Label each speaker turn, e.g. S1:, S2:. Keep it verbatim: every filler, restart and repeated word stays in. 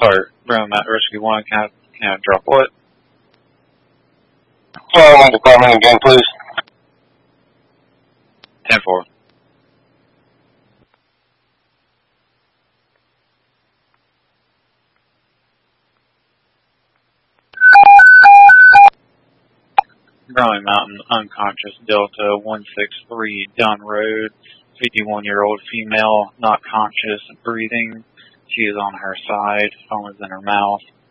S1: Or, Brown Mountain Rescue one, can I, can I drop what?
S2: Fire department again, please.
S1: ten four. Browning Mountain, unconscious, Delta one six three Dunn Road, fifty-one-year-old female, not conscious, breathing. She is on her side, phone is in her mouth.